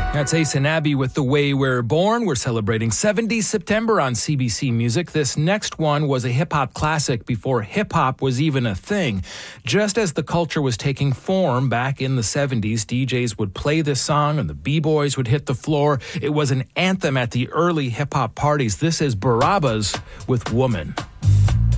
That's Ace and Abby with The Way We're Born. We're celebrating 70 September on CBC Music. This next one was a hip-hop classic before hip-hop was even a thing. Just as the culture was taking form back in the 70s, DJs would play this song and the b-boys would hit the floor. It was an anthem at the early hip-hop parties. This is Barabbas with Woman.